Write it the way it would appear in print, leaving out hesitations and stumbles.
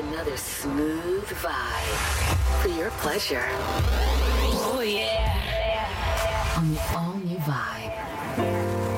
another smooth vibe for your pleasure. Oh, yeah. On the all-new Vibe.